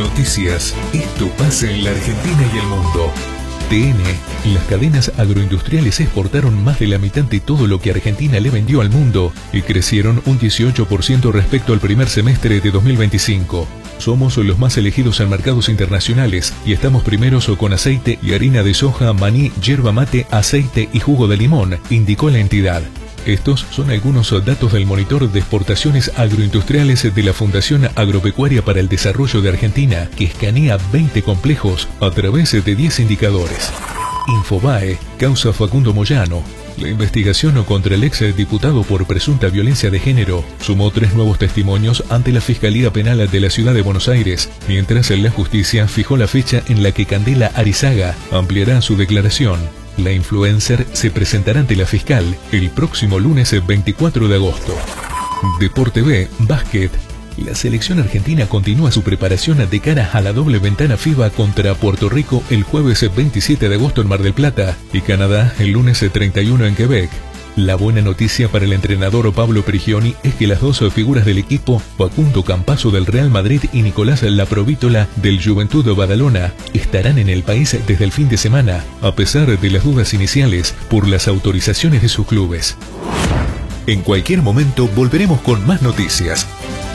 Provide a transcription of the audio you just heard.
Noticias. Esto pasa en la Argentina y el mundo. TN. Las cadenas agroindustriales exportaron más de la mitad de todo lo que Argentina le vendió al mundo y crecieron un 18% respecto al primer semestre de 2025. Somos los más elegidos en mercados internacionales y estamos primeros con aceite y harina de soja, maní, yerba mate, aceite y jugo de limón, indicó la entidad. Estos son algunos datos del monitor de exportaciones agroindustriales de la Fundación Agropecuaria para el Desarrollo de Argentina, que escanea 20 complejos a través de 10 indicadores. Infobae, causa Facundo Moyano. La investigación contra el ex diputado por presunta violencia de género sumó 3 nuevos testimonios ante la Fiscalía Penal de la Ciudad de Buenos Aires, mientras la justicia fijó la fecha en la que Candela Arizaga ampliará su declaración. La influencer se presentará ante la fiscal el próximo lunes 24 de agosto. Deporte B, básquet. La selección argentina continúa su preparación de cara a la doble ventana FIBA contra Puerto Rico el jueves 27 de agosto en Mar del Plata y Canadá el lunes 31 en Quebec. La buena noticia para el entrenador Pablo Prigioni es que las dos figuras del equipo, Facundo Campazzo del Real Madrid y Nicolás Laprovítola del Juventud de Badalona, estarán en el país desde el fin de semana, a pesar de las dudas iniciales por las autorizaciones de sus clubes. En cualquier momento volveremos con más noticias.